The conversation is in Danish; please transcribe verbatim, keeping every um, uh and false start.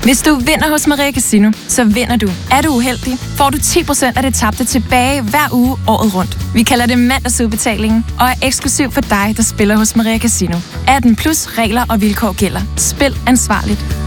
Hvis du vinder hos Maria Casino, så vinder du. Er du uheldig, får du ti procent af det tabte tilbage hver uge året rundt. Vi kalder det mandagsudbetalingen og er eksklusiv for dig, der spiller hos Maria Casino. atten plus regler og vilkår gælder. Spil ansvarligt.